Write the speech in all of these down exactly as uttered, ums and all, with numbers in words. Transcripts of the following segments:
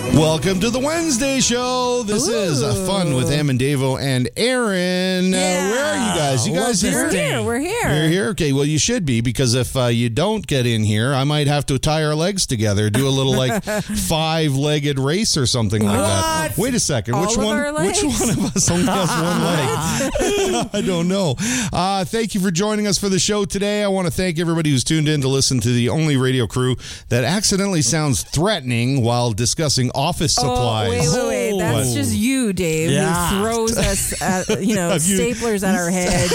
Welcome to the Wednesday show. This Ooh. is uh, Fun with Em and Davo and Aaron. Yeah. Uh, where are you guys? You guys well, here? We're here. We're here. You're here? Okay, well, you should be, because if uh, you don't get in here, I might have to tie our legs together, do a little like five-legged race or something like what? that. Wait a second. All which of one our legs? Which one of us only has one leg? I don't know. Uh, thank you for joining us for the show today. I want to thank everybody who's tuned in to listen to the only radio crew that accidentally sounds threatening while discussing office supplies. Oh, wait, wait, wait. That's What? just you, Dave, Yeah. who throws us, at, you know, Have you- staplers at our heads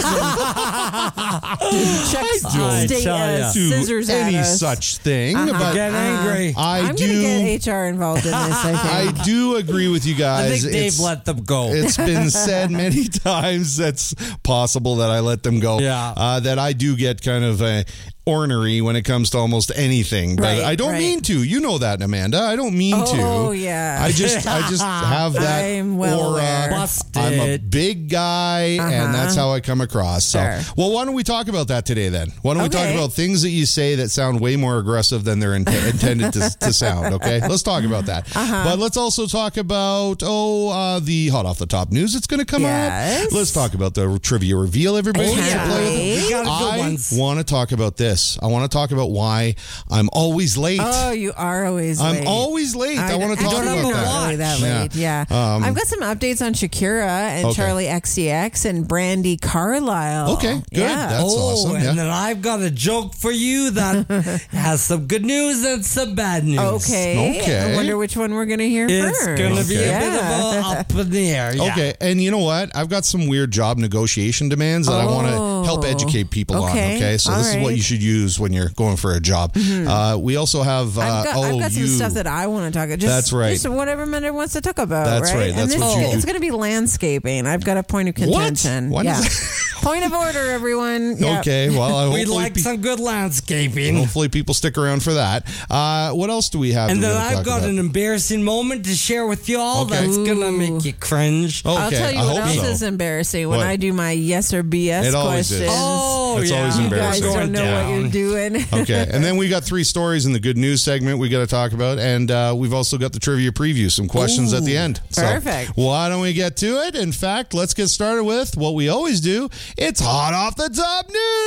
and chucks I sta- tell uh, ya. Do scissors at any us. such thing. Uh-huh. But Get angry. I I'm do. going to get H R involved in this, I I think. do agree with you I guys. think Dave It's- let them go. It's been said many times that's possible that I let them go. Yeah. Uh, that I do get kind of uh, ornery when it comes to almost anything. But Right, I don't right. mean to. You know that, Amanda. I don't mean to. Oh, yeah. I just I just have that I'm well aura. aware. Busted. I'm a big guy, Uh-huh. and that's how I come across. So, Sure. well, why don't we talk about that today then? Why don't we talk Okay. about things that you say that sound way more aggressive than they're in- intended to, to sound? Okay, let's talk about that. Uh-huh. But let's also talk about oh uh, the hot off the top news that's going to come Yes. up. Let's talk about the trivia reveal. Everybody, Oh, wants to yeah. play with it. We got a good I ones. want to talk about this. I want to talk about why I'm always late. Oh, you are always I'm late. always late. I, want to talk actually, about you're that. not really that Yeah. late. Yeah. Um, I've got some updates on Shakira and Okay. Charlie X C X and Brandy Carlisle. Okay, good. Yeah. That's oh, awesome. and Yeah. then I've got a joke for you that has some good news and some bad news. Okay. Okay. I wonder which one we're going to hear It's first. going to be Okay. a bit of a up in the air. Yeah. Okay, and you know what? I've got some weird job negotiation demands that I want to help Oh. educate people Okay, on. Okay, so all this is what right. you should use when you're going for a job. Uh, we also have. Uh, I've got, oh, I've got some you. stuff that I want to talk about. Just, That's right. Just whatever Mender wants to talk about. That's right, And that's this, what you it's do. going to be landscaping. I've got a point of What? contention. What yeah. is Point of order, everyone. Yeah. Okay, well, I We'd hopefully like pe- some good landscaping. hopefully people stick around for that. Uh, what else do we have? And that then we're gonna I've talk got about? an embarrassing moment to share with y'all Okay. that's going to Ooh. make you cringe. Okay, I'll tell you I what hope else so. is embarrassing when What? I do my yes or B S It always is. questions. Oh, It's yeah. always You guys embarrassing. don't know what you're doing. Okay, and then we got three stories in the good news segment we got to talk about, and uh, we've also got the trivia preview, some questions at the end. So, Perfect. why don't we get to it? In fact, let's get started with what we always do. It's hot off the top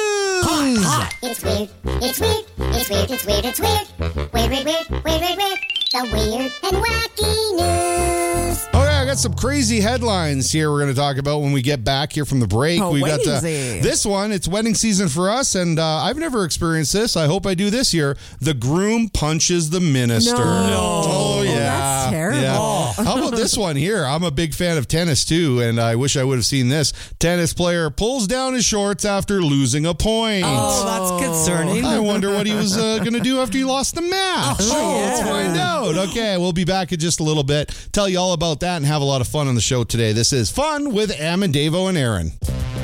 news. It's weird, it's weird, it's weird, it's weird, it's weird. Weird, weird, weird, weird, weird, weird. The weird and wacky news. All right, I got some crazy headlines here we're going to talk about when we get back here from the break. Oh, we got uh, crazy. this one. It's wedding season for us, and uh, I've never experienced this. I hope I do this year. The groom punches the minister. No. Oh, yeah. that's terrible. Yeah. How about this one here? I'm a big fan of tennis, too, and I wish I would have seen this. Tennis player pulls down his shorts after losing a point. Oh, that's concerning. I wonder what he was uh, going to do after he lost the match. Oh, Let's yeah. find out. Okay, we'll be back in just a little bit. Tell you all about that and have a lot of fun on the show today. This is Fun with Em and Davo and Aaron.